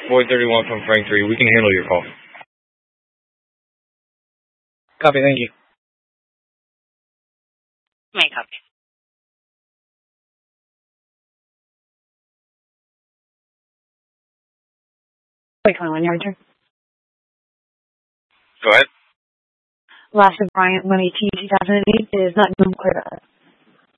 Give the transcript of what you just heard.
Void 31 from Frank 3. We can handle your call. Copy, thank you. May copy. Wait, 21 yard turn. Go ahead. Last of Bryant, 118, 2008 is not known clear.